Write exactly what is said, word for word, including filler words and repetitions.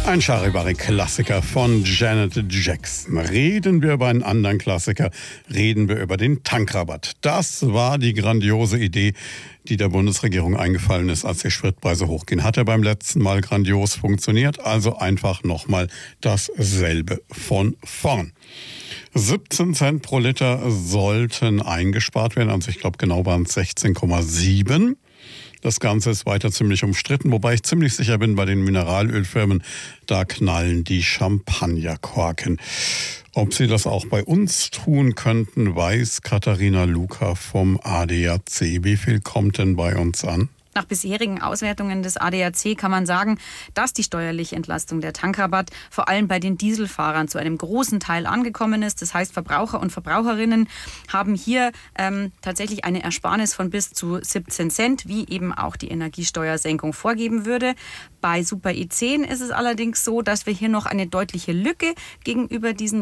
Ein Charivari-Klassiker von Janet Jackson. Reden wir über einen anderen Klassiker, reden wir über den Tankrabatt. Das war die grandiose Idee, die der Bundesregierung eingefallen ist, als die Spritpreise hochgehen. Hat ja beim letzten Mal grandios funktioniert, also einfach nochmal dasselbe von vorn. siebzehn Cent pro Liter sollten eingespart werden, also ich glaube genau waren es sechzehn Komma sieben. Das Ganze ist weiter ziemlich umstritten, wobei ich ziemlich sicher bin, bei den Mineralölfirmen, da knallen die Champagnerkorken. Ob sie das auch bei uns tun könnten, weiß Katharina Luca vom A D A C. Wie viel kommt denn bei uns an? Nach bisherigen Auswertungen des A D A C kann man sagen, dass die steuerliche Entlastung der Tankrabatt vor allem bei den Dieselfahrern zu einem großen Teil angekommen ist. Das heißt, Verbraucher und Verbraucherinnen haben hier ähm, tatsächlich eine Ersparnis von bis zu siebzehn Cent, wie eben auch die Energiesteuersenkung vorgeben würde. Bei Super E zehn ist es allerdings so, dass wir hier noch eine deutliche Lücke gegenüber diesen